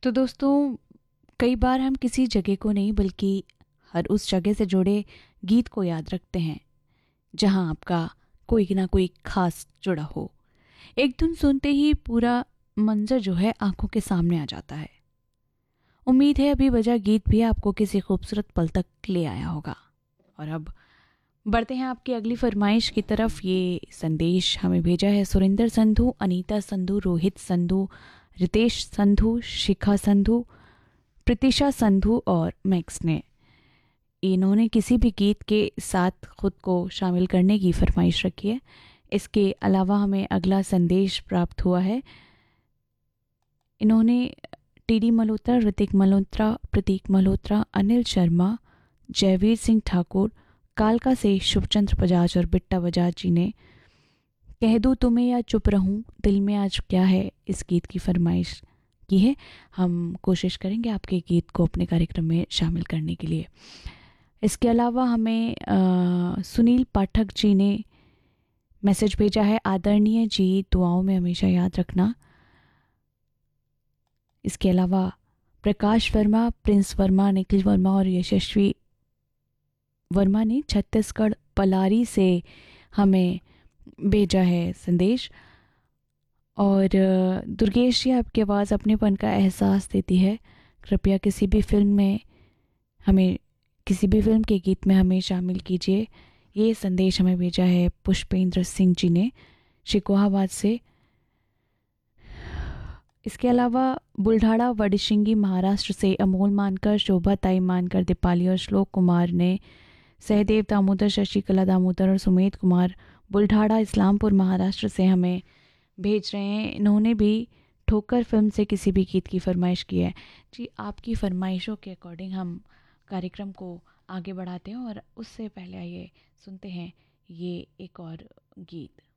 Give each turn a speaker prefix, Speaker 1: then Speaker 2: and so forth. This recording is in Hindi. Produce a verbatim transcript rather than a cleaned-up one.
Speaker 1: तो दोस्तों, कई बार हम किसी जगह को नहीं बल्कि हर उस जगह से जुड़े गीत को याद रखते हैं जहां आपका कोई ना कोई खास जुड़ा हो। एक धुन सुनते ही पूरा मंजर जो है आंखों के सामने आ जाता है। उम्मीद है अभी बजा गीत भी आपको किसी खूबसूरत पल तक ले आया होगा। और अब बढ़ते हैं आपकी अगली फरमाइश की तरफ। ये संदेश हमें भेजा है सुरिंदर संधू, अनीता संधू, रोहित संधू, रितेश संधू, शिखा संधू, प्रीतिशा संधू और मैक्स ने। इन्होंने किसी भी गीत के साथ खुद को शामिल करने की फरमाइश रखी है। इसके अलावा हमें अगला संदेश प्राप्त हुआ है। इन्होंने टीडी मल्होत्रा, ऋतिक मल्होत्रा, प्रतीक मल्होत्रा, अनिल शर्मा, जयवीर सिंह ठाकुर, कालका से शुभचंद्र बजाज और बिट्टा बजाज जी ने कह दूँ तुम्हें या चुप रहूं दिल में आज क्या है, इस गीत की फरमाइश की है। हम कोशिश करेंगे आपके गीत को अपने कार्यक्रम में शामिल करने के लिए। इसके अलावा हमें आ, सुनील पाठक जी ने मैसेज भेजा है, आदरणीय जी दुआओं में हमेशा याद रखना। इसके अलावा प्रकाश वर्मा, प्रिंस वर्मा, निखिल वर्मा और यशस्वी वर्मा ने छत्तीसगढ़ पलारी से हमें भेजा है संदेश। और दुर्गेश जी, आपकी आवाज़ अपनेपन का एहसास देती है। कृपया किसी भी फिल्म में हमें किसी भी फिल्म के गीत में हमें शामिल कीजिए। ये संदेश हमें भेजा है पुष्पेंद्र सिंह जी ने शिकोहाबाद से। इसके अलावा बुल्ढाड़ा वडशिंगी महाराष्ट्र से अमोल मानकर, शोभा ताई मानकर, दीपाली और श्लोक कुमार ने सहदेव दामोदर, शशिकला दामोदर और सुमेध कुमार बुल्ढाड़ा इस्लामपुर महाराष्ट्र से हमें भेज रहे हैं। इन्होंने भी ठोकर फिल्म से किसी भी गीत की फरमाइश की है। जी, आपकी फरमाइशों के अकॉर्डिंग हम कार्यक्रम को आगे बढ़ाते हैं और उससे पहले आइए सुनते हैं ये एक और गीत।